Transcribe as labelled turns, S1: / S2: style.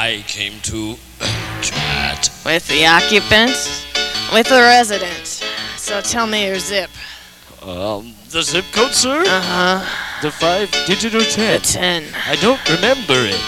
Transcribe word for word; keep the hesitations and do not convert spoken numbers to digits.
S1: I came to chat.
S2: With the occupants? With the residents. So tell me your zip.
S1: Um, the zip code, sir?
S2: Uh-huh.
S1: The five-digit or ten?
S2: The ten.
S1: I don't remember it.